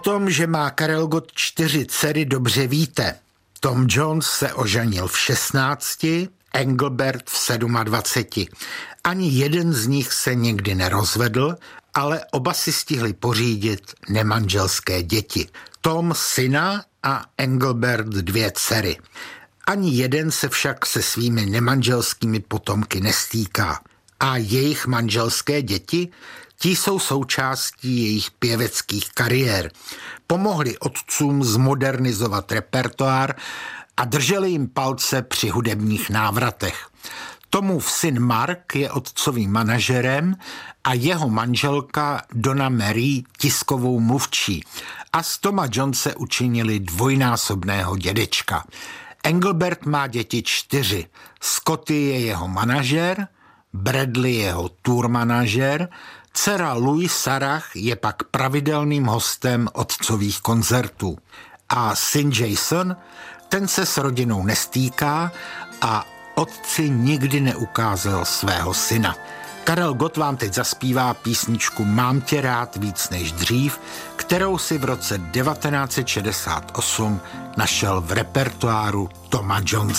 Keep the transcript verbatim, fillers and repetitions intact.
O tom, že má Karel Gott čtyři dcery, dobře víte. Tom Jones se oženil v šestnácti, Engelbert v dvaceti sedmi. Ani jeden z nich se nikdy nerozvedl, ale oba si stihli pořídit nemanželské děti. Tom syna a Engelbert dvě dcery. Ani jeden se však se svými nemanželskými potomky nestýká. A jejich manželské děti, ti jsou součástí jejich pěveckých kariér. Pomohli otcům zmodernizovat repertoár a drželi jim palce při hudebních návratech. Tomův syn Mark je otcovým manažerem a jeho manželka Donna Mary tiskovou mluvčí. A z Toma Jonese učinili dvojnásobného dědečka. Engelbert má děti čtyři. Scotty je jeho manažer, Bradley jeho tour manažer, dcera Louis Sarah je pak pravidelným hostem otcových koncertů. A syn Jason, ten se s rodinou nestýká a otci nikdy neukázal svého syna. Karel Gott vám teď zaspívá písničku Mám tě rád víc než dřív, kterou si v roce devatenáct set šedesát osm našel v repertoáru Toma Jonese.